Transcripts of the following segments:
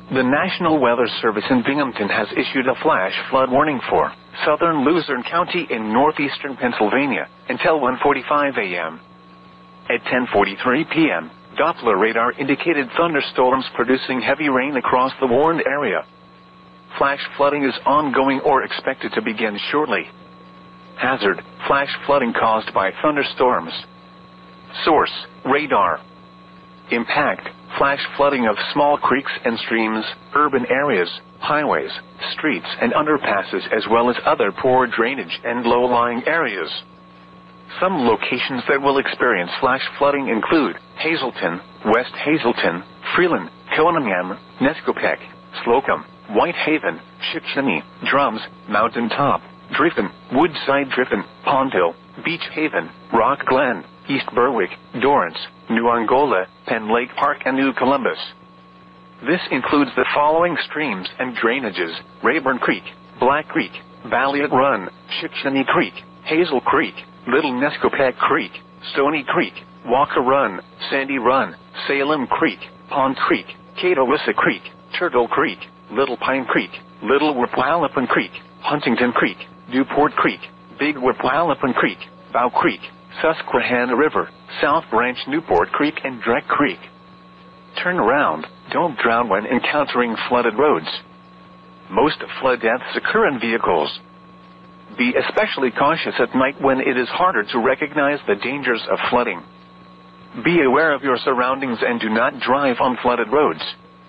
The National Weather Service in Binghamton has issued a flash flood warning for southern Luzerne County in northeastern Pennsylvania until 1:45 a.m. At 10:43 p.m., Doppler radar indicated thunderstorms producing heavy rain across the warned area. Flash flooding is ongoing or expected to begin shortly. Hazard: flash flooding caused by thunderstorms. Source: radar. Impact: flash flooding of small creeks and streams, urban areas, highways, streets and underpasses, as well as other poor drainage and low-lying areas. Some locations that will experience flash flooding include Hazleton, West Hazleton, Freeland, Conyngham, Nescopeck, Slocum, Whitehaven, Shikshani, Drums, Mountain Top, Driffen, Woodside Driffen, Pondville, Beach Haven, Rock Glen, East Berwick, Dorrance, New Angola, Penn Lake Park and New Columbus. This includes the following streams and drainages: Rayburn Creek, Black Creek, Valiant Run, Shikshani Creek, Hazel Creek, Little Nescopeck Creek, Stony Creek, Walker Run, Sandy Run, Salem Creek, Pond Creek, Catawissa Creek, Turtle Creek, Little Pine Creek, Little Whipwallopin Creek, Huntington Creek, Newport Creek, Big Whipwallopin Creek, Bow Creek, Susquehanna River, South Branch Newport Creek and Dreck Creek. Turn around, don't drown when encountering flooded roads. Most flood deaths occur in vehicles. Be especially cautious at night when it is harder to recognize the dangers of flooding. Be aware of your surroundings and do not drive on flooded roads.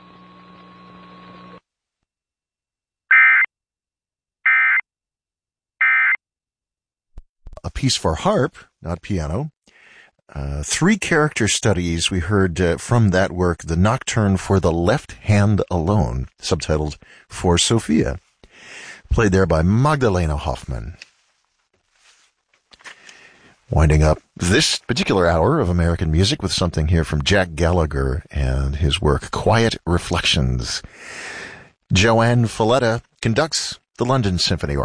A piece for harp, not piano. 3 character studies we heard from that work, The Nocturne for the Left Hand Alone, subtitled For Sophia, played there by Magdalena Hoffman. Winding up this particular hour of American music with something here from Jack Gallagher and his work, Quiet Reflections. Joanne Falletta conducts the London Symphony Orchestra.